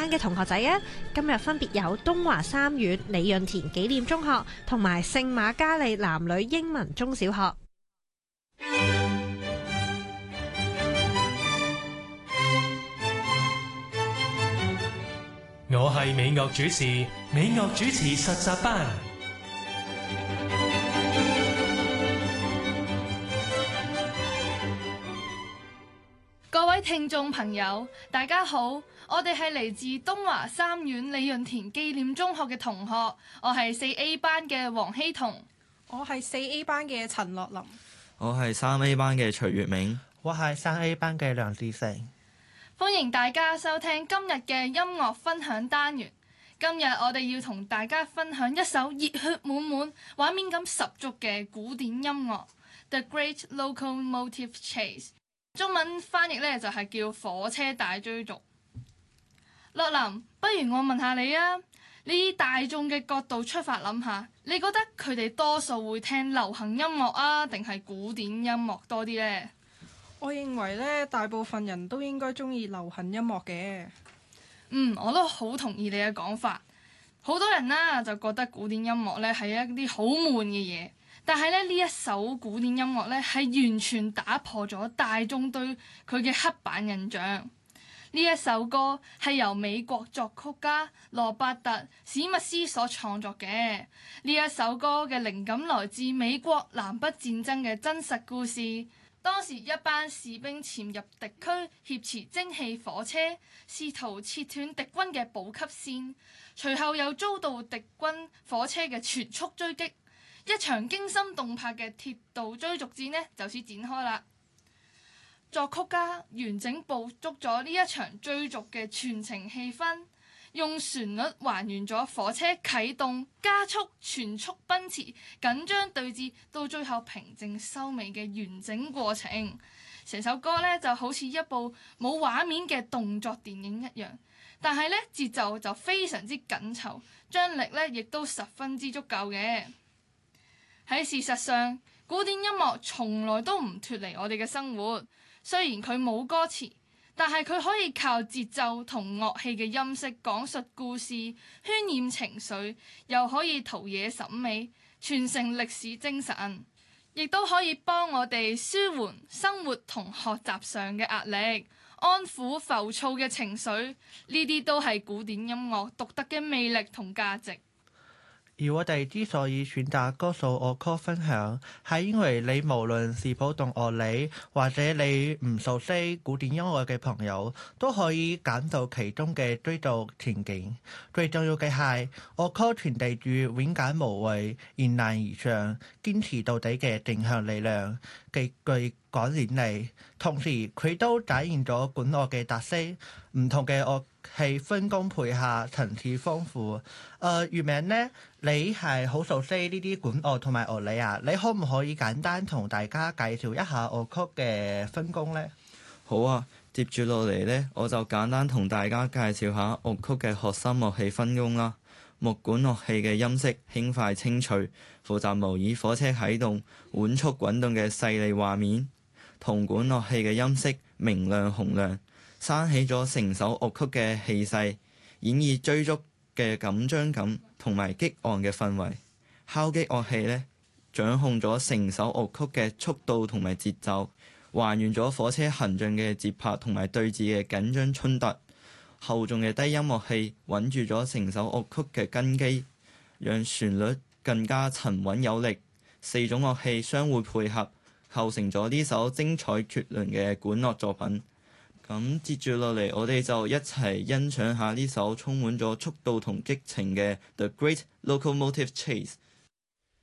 班嘅同學仔啊！今日分別有東華三院李潤田紀念中學同埋聖瑪加利男女英文中小學。 我係美樂主持，美樂主持實習班。 各位聽眾朋友，大家好，我哋係嚟自東華三院李潤田紀念中學嘅同學，我係4A 班嘅黃希彤， 我係4A 班嘅陳樂琳， 我係3A 班嘅徐月明， 我係3A 班嘅梁志成。 歡迎大家收聽今日嘅音樂分享單元。今日我哋要同大家分享一首熱血滿滿、畫面感十足嘅古典音樂《The Great Locomotive Chase》。中文翻譯呢就係叫火車大追逐。樂琳，不如我問下你啊，你以大眾嘅角度出發諗下，你覺得佢哋多數會聽流行音樂啊，定係古典音樂多啲呢？ 我認為呢，大部分人都應該中意流行音樂嘅。 我都好同意你嘅講法。好多人啦就覺得古典音樂呢係一啲好悶嘅嘢。但係呢一首古典音樂呢，係完全打破咗大眾對佢嘅刻板印象。呢一首歌係由美國作曲家羅伯特史密斯所創作嘅。呢一首歌嘅靈感來自美國南北戰爭嘅真實故事。當時一班士兵潛入敵區，挾持蒸汽火車，試圖切斷敵軍嘅補給線，隨後又遭到敵軍火車嘅全速追擊。一場驚心動魄嘅鐵道追逐戰呢，就此展開啦。作曲家完整捕捉咗呢一場追逐嘅全程氣氛，用旋律還原咗火車啟動、加速、全速奔馳、緊張對峙到最後平靜收尾嘅完整過程。成首歌呢就好似一部冇畫面嘅動作電影一樣，但係呢節奏就非常之緊湊，張力呢亦都十分之足夠嘅。喺事實上，古典音樂從來都唔脫離我哋嘅生活。雖然佢冇歌詞，但係佢可以靠節奏同樂器嘅音色講述故事，渲染情緒，又可以陶冶審美，傳承歷史精神，亦都可以幫我哋舒緩生活同學習上嘅壓力，安撫浮躁嘅情緒。呢啲都係古典音樂獨特嘅魅力同價值。 而我哋之所以選擇歌數樂曲分享，係因為你無論是普通樂理，或者你唔熟悉古典音樂嘅朋友，都可以感到其中嘅追逐情景。最重要嘅係，樂曲傳遞住永簡無畏、迎難而上、堅持到底嘅正向力量，極具感染力。同時，佢都展現咗管樂嘅特色，唔同嘅樂器分工配合，層次豐富。月明呢，你係好熟悉呢啲管樂同埋樂理啊？你可唔可以簡單同大家介紹一下樂曲嘅分工呢？ 好啊，接住落嚟呢，我就簡單同大家介紹下樂曲嘅核心樂器分工啦。木管樂器嘅音色輕快清脆，負責模擬火車啟動、緩速滾動嘅細膩畫面。銅管樂器嘅音色明亮洪亮，生起咗成首樂曲嘅氣勢，演繹追逐嘅緊張感同埋激昂嘅氛圍。敲擊樂器呢，掌控咗成首樂曲嘅速度同埋節奏，還原咗火車行進嘅節拍同埋對峙嘅緊張衝突。厚重嘅低音樂器穩住咗成首樂曲嘅根基，讓旋律更加沉穩有力。4種樂器相互配合，構成咗呢首精彩絕倫嘅管樂作品。咁接住落嚟，我哋就一齊欣賞下呢首充滿咗速度同激情嘅《The Great Locomotive Chase》。